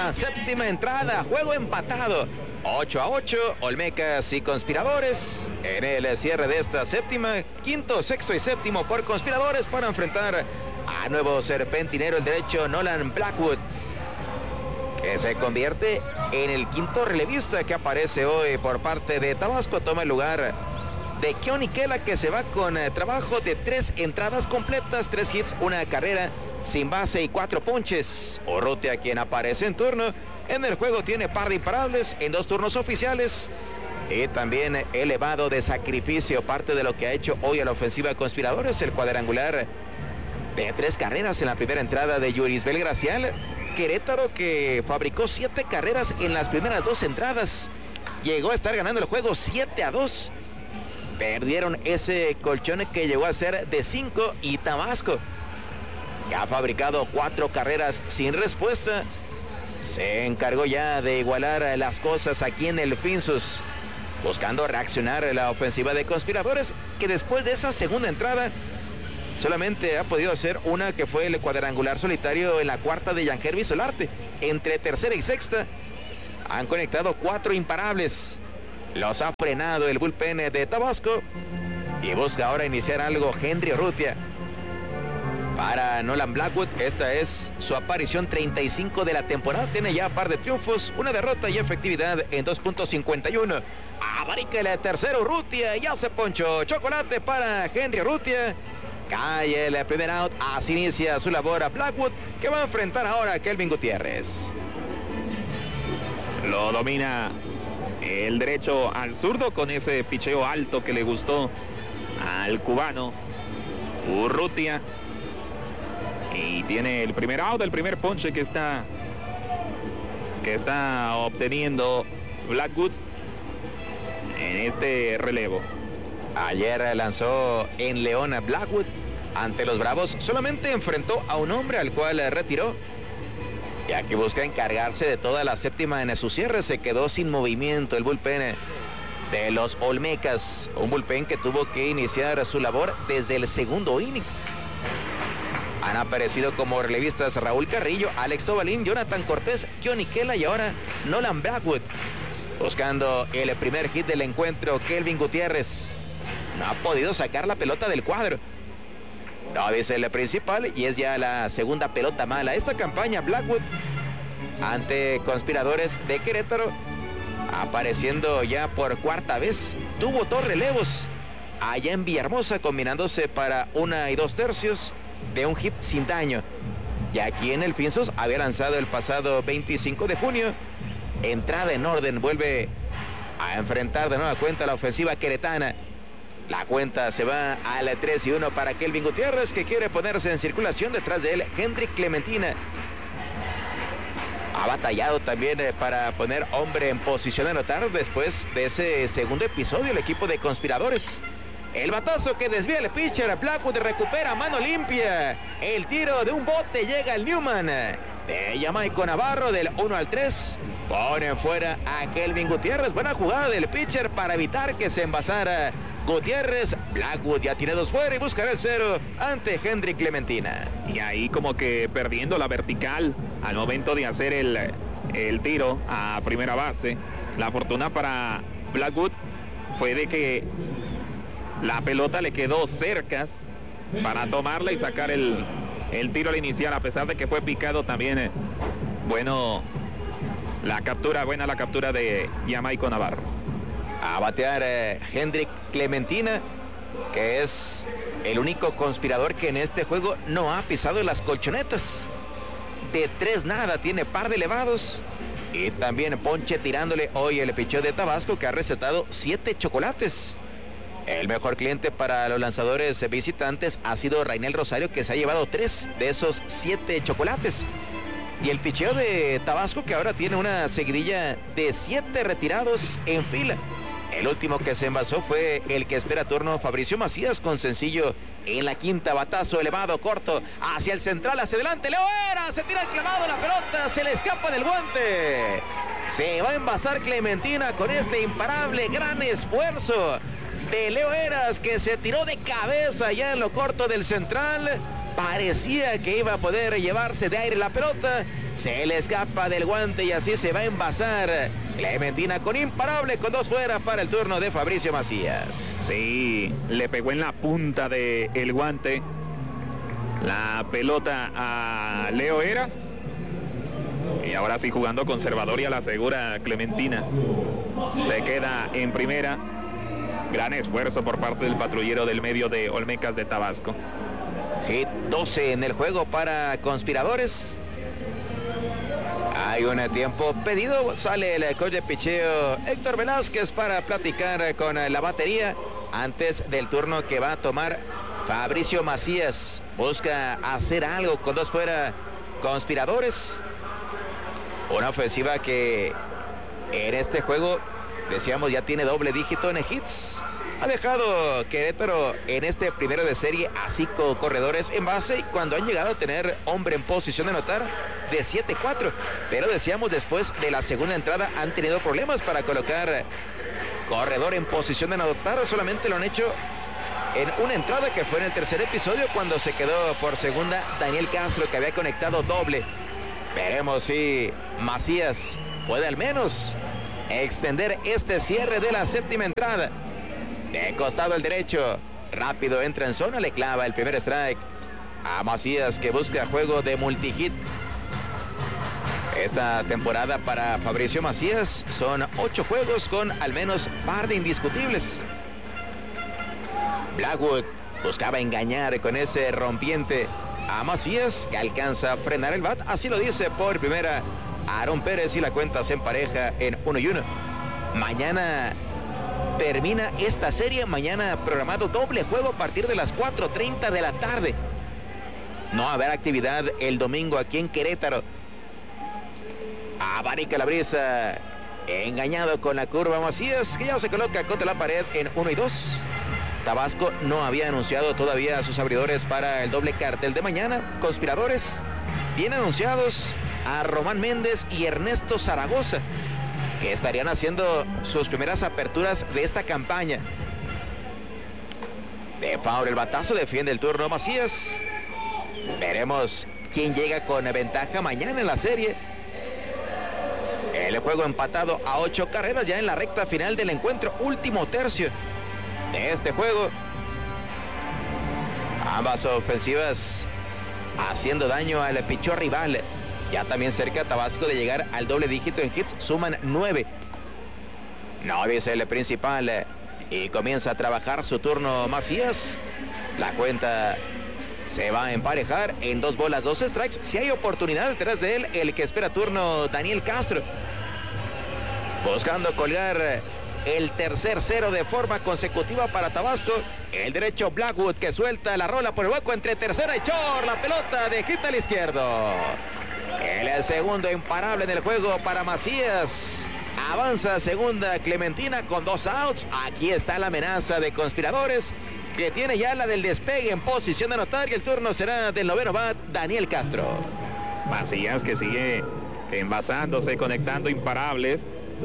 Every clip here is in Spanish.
la séptima entrada, juego empatado. 8-8, Olmecas y Conspiradores en el cierre de esta séptima. Quinto, sexto y séptimo por Conspiradores para enfrentar a nuevo serpentinero el derecho Nolan Blackwood, que se convierte en el quinto relevista que aparece hoy por parte de Tabasco. Toma el lugar de Keoni Kela, que se va con trabajo de 3 entradas completas, 3 hits, 1 carrera, sin base y 4 ponches. Urrutia, quien aparece en turno. En el juego tiene par de imparables en 2 turnos oficiales y también elevado de sacrificio, parte de lo que ha hecho hoy a la ofensiva de Conspiradores, el cuadrangular de 3 carreras en la primera entrada de Yurisbel Gracial. Querétaro, que fabricó 7 carreras en las primeras 2 entradas, llegó a estar ganando el juego 7-2. Perdieron ese colchón que llegó a ser de 5, y Tabasco, que ha fabricado 4 carreras sin respuesta, se encargó ya de igualar las cosas aquí en el Finsus, buscando reaccionar a la ofensiva de Conspiradores, que después de esa segunda entrada solamente ha podido hacer una, que fue el cuadrangular solitario en la cuarta de Yangervis Solarte. Entre tercera y sexta han conectado 4 imparables. Los ha frenado el bullpen de Tabasco y busca ahora iniciar algo Henry Urrutia. Para Nolan Blackwood, esta es su aparición 35 de la temporada. Tiene ya par de triunfos, 1 derrota y efectividad en 2.51. Abarica el tercero Urrutia y hace poncho. Chocolate para Henry Urrutia. Cae el primer out. Así inicia su labor a Blackwood, que va a enfrentar ahora a Kelvin Gutiérrez. Lo domina el derecho al zurdo con ese picheo alto que le gustó al cubano Urrutia. Y tiene el primer out, el primer ponche que está obteniendo Blackwood en este relevo. Ayer lanzó en León a Blackwood ante los Bravos. Solamente enfrentó a un hombre, al cual retiró, ya que busca encargarse de toda la séptima en su cierre. Se quedó sin movimiento el bullpen de los Olmecas, un bullpen que tuvo que iniciar su labor desde el segundo inning. Han aparecido como relevistas Raúl Carrillo, Alex Tobalín, Jonathan Cortés, Keoni Kela y ahora Nolan Blackwood. Buscando el primer hit del encuentro, Kelvin Gutiérrez no ha podido sacar la pelota del cuadro. No, dice el principal, y es ya la segunda pelota mala. Esta campaña Blackwood ante Conspiradores de Querétaro, apareciendo ya por cuarta vez. Tuvo 2 relevos allá en Villahermosa, combinándose para 1 2/3 de un hit sin daño. Y aquí en el Finsus había lanzado el pasado 25 de junio. Entrada en orden, vuelve a enfrentar de nueva cuenta la ofensiva queretana. La cuenta se va al 3-1 para Kelvin Gutiérrez, que quiere ponerse en circulación. Detrás de él, Hendrik Clementina. Ha batallado también para poner hombre en posición de anotar después de ese segundo episodio el equipo de Conspiradores. El batazo que desvía el pitcher, Blackwood recupera mano limpia. El tiro de un bote llega al Newman de Jamaico Navarro del 1-3. Pone fuera a Kelvin Gutiérrez. Buena jugada del pitcher para evitar que se envasara Gutiérrez. Blackwood ya tiene 2 fuera y buscará el 0 ante Hendrik Clementina. Y ahí como que perdiendo la vertical al momento de hacer el tiro a primera base. La fortuna para Blackwood fue de que la pelota le quedó cerca para tomarla y sacar el tiro al inicial, a pesar de que fue picado también. Buena la captura de Jamaico Navarro. A batear Hendrik Clementina, que es el único conspirador que en este juego no ha pisado las colchonetas. De 3 nada, tiene par de elevados y también ponche tirándole hoy el picheo de Tabasco, que ha recetado 7 chocolates. El mejor cliente para los lanzadores visitantes ha sido Rainel Rosario, que se ha llevado 3 de esos 7 chocolates. Y el picheo de Tabasco, que ahora tiene una seguidilla de 7 retirados en fila. El último que se envasó fue el que espera turno, Fabricio Macías, con sencillo en la quinta. Batazo elevado, corto, hacia el central, hacia adelante. Leo Eras se tira el clavado, la pelota se le escapa del guante. Se va a envasar Clementina con este imparable gran esfuerzo de Leo Eras, que se tiró de cabeza ya en lo corto del central. Parecía que iba a poder llevarse de aire la pelota Se le escapa del guante y así se va a envasar Clementina con imparable, con 2 fuera para el turno de Fabricio Macías. Sí, le pegó en la punta del guante la pelota a Leo Heras. Y ahora sí, jugando conservador y a la segura, Clementina se queda en primera. Gran esfuerzo por parte del patrullero del medio de Olmecas de Tabasco. Hit 12 en el juego para Conspiradores. Hay un tiempo pedido. Sale el coach de picheo Héctor Velázquez para platicar con la batería antes del turno que va a tomar Fabricio Macías. Busca hacer algo con 2 fuera Conspiradores. Una ofensiva que en este juego, decíamos, ya tiene doble dígito en hits. Ha dejado Querétaro en este primero de serie a 5 corredores en base, y cuando han llegado a tener hombre en posición de anotar de 7-4. Pero decíamos, después de la segunda entrada han tenido problemas para colocar corredor en posición de anotar. Solamente lo han hecho en una entrada, que fue en el tercer episodio, cuando se quedó por segunda Daniel Castro, que había conectado doble. Veremos si Macías puede al menos extender este cierre de la séptima entrada. De costado el derecho, rápido entra en zona, le clava el primer strike a Macías, que busca juego de multihit. Esta temporada para Fabricio Macías son 8 juegos con al menos par de indiscutibles. Blackwood buscaba engañar con ese rompiente a Macías, que alcanza a frenar el bat. Así lo dice por primera Aarón Pérez, y la cuenta se empareja en 1-1. Mañana termina esta serie. Mañana programado doble juego a partir de las 4:30 de la tarde. No habrá actividad el domingo aquí en Querétaro. Abanica la brisa, engañado con la curva Macías, que ya se coloca contra la pared en 1-2. Tabasco no había anunciado todavía a sus abridores para el doble cartel de mañana. Conspiradores tiene anunciados a Román Méndez y Ernesto Zaragoza, que estarían haciendo sus primeras aperturas de esta campaña. De foul el batazo, defiende el turno Macías. Veremos quién llega con ventaja mañana en la serie. El juego empatado a 8 carreras ya en la recta final del encuentro, último tercio de este juego. Ambas ofensivas haciendo daño al pichón rival. Ya también cerca Tabasco de llegar al doble dígito en hits, suman 9. No dice el principal, y comienza a trabajar su turno Macías. La cuenta se va a emparejar en 2 bolas, 2 strikes. Si hay oportunidad detrás de él, el que espera turno Daniel Castro, buscando colgar el tercer cero de forma consecutiva para Tabasco. El derecho Blackwood, que suelta la rola por el hueco entre tercera y short. La pelota de hit al izquierdo. El segundo imparable en el juego para Macías. Avanza segunda Clementina con 2 outs. Aquí está la amenaza de Conspiradores, que tiene ya la del despegue en posición de anotar, y el turno será del noveno bat Daniel Castro. Macías, que sigue envasándose, conectando imparables,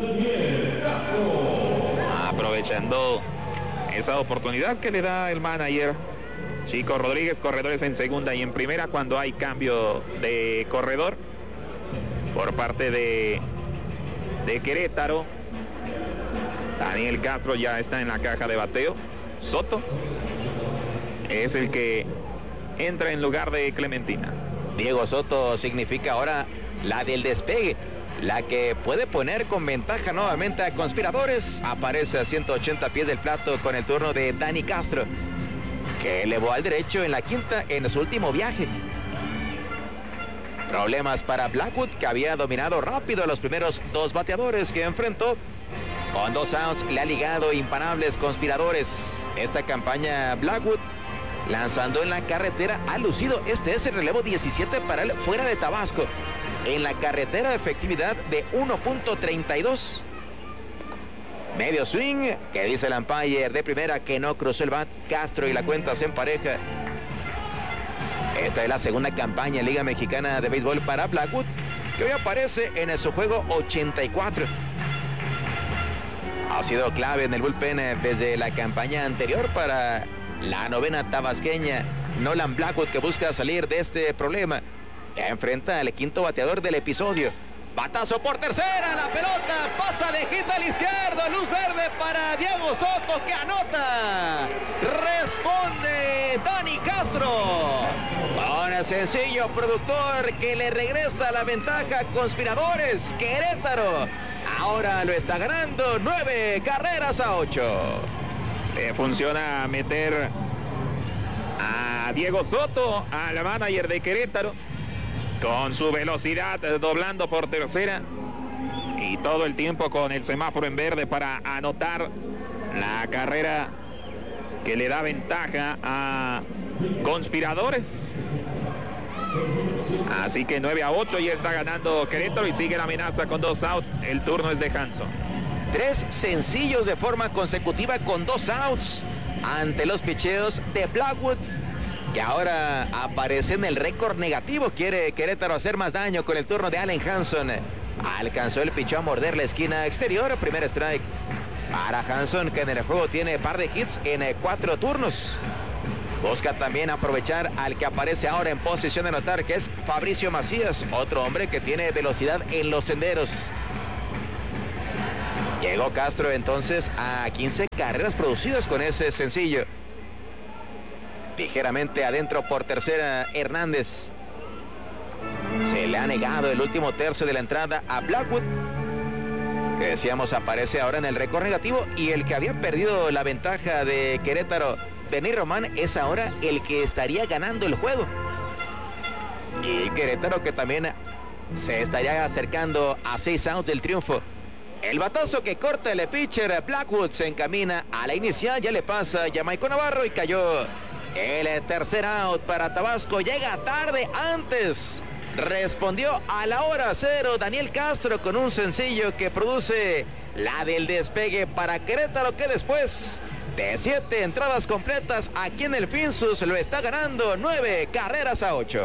aprovechando esa oportunidad que le da el manager Chico Rodríguez. Corredores en segunda y en primera cuando hay cambio de corredor por parte de Querétaro. Daniel Castro ya está en la caja de bateo. Soto es el que entra en lugar de Clementina. Diego Soto significa ahora la del despegue, la que puede poner con ventaja nuevamente a Conspiradores. Aparece a 180 pies del plato con el turno de Dani Castro, que elevó al derecho en la quinta en su último viaje. Problemas para Blackwood, que había dominado rápido a los primeros 2 bateadores que enfrentó. Con 2 outs le ha ligado imparables Conspiradores. Esta campaña Blackwood, lanzando en la carretera, ha lucido. Este es el relevo 17 para él fuera de Tabasco. En la carretera, efectividad de 1.32. Medio swing, que dice el umpire de primera que no cruzó el bat Castro, y la cuenta se empareja. Esta es la segunda campaña en Liga Mexicana de Béisbol para Blackwood, que hoy aparece en su juego 84. Ha sido clave en el bullpen desde la campaña anterior para la novena tabasqueña. Nolan Blackwood, que busca salir de este problema. Ya enfrenta al quinto bateador del episodio. Batazo por tercera, la pelota pasa de hit al izquierdo, luz verde para Diego Soto que anota. Responde Dani Castro. Con sencillo productor que le regresa la ventaja a Conspiradores. Querétaro ahora lo está ganando 9 carreras a 8. Funciona meter a Diego Soto, al manager de Querétaro, con su velocidad doblando por tercera y todo el tiempo con el semáforo en verde para anotar la carrera que le da ventaja a Conspiradores. Así que 9 a 8 y está ganando Querétaro y sigue la amenaza con 2 outs. El turno es de Hanson. 3 sencillos de forma consecutiva con 2 outs ante los picheos de Blackwood, que ahora aparece en el récord negativo. Quiere Querétaro hacer más daño con el turno de Allen Hanson. Alcanzó el picheo a morder la esquina exterior. Primer strike para Hanson, que en el juego tiene par de hits en 4 turnos. Busca también aprovechar al que aparece ahora en posición de anotar, que es Fabricio Macías, otro hombre que tiene velocidad en los senderos. Llegó Castro entonces a 15 carreras producidas con ese sencillo. Ligeramente adentro por tercera Hernández. Se le ha negado el último tercio de la entrada a Blackwood, que decíamos aparece ahora en el récord negativo, y el que había perdido la ventaja de Querétaro, Denis Román, es ahora el que estaría ganando el juego. Y Querétaro que también se estaría acercando a 6 outs del triunfo. El batazo que corta el pitcher Blackwood se encamina a la inicial, ya le pasa a Jamaico Navarro y cayó el tercer out para Tabasco. Llega tarde antes. Respondió a la hora cero Daniel Castro con un sencillo que produce la del despegue para Querétaro, que después de 7 entradas completas aquí en el Finsus lo está ganando 9 carreras a 8.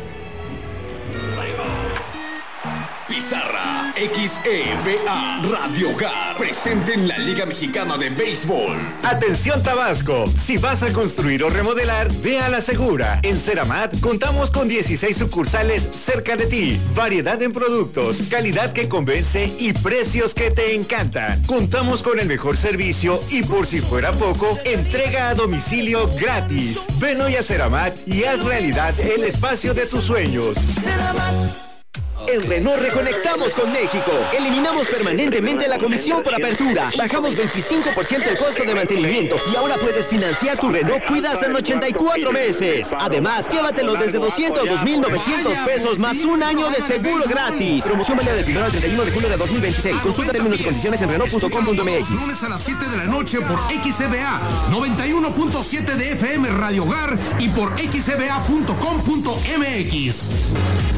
Pizarra XEVA Radio Hogar presente en la Liga Mexicana de Béisbol. Atención Tabasco, si vas a construir o remodelar, ve a la segura. En Ceramat contamos con 16 sucursales cerca de ti. Variedad en productos, calidad que convence y precios que te encantan. Contamos con el mejor servicio y, por si fuera poco, entrega a domicilio gratis. Ven hoy a Ceramat y haz realidad el espacio de tus sueños. Ceramat. En Renault reconectamos con México. Eliminamos permanentemente la comisión por apertura. Bajamos 25% el costo de mantenimiento y ahora puedes financiar tu Renault Cuida hasta en 84 meses. Además, llévatelo desde 202,900 pesos más un año de seguro gratis. Promoción válida del 1 al 31 de julio de 2026. Consulta términos y condiciones en Renault.com.mx. Lunes a las 7 de la noche por XCBA 91.7 de FM Radio Hogar y por xcba.com.mx.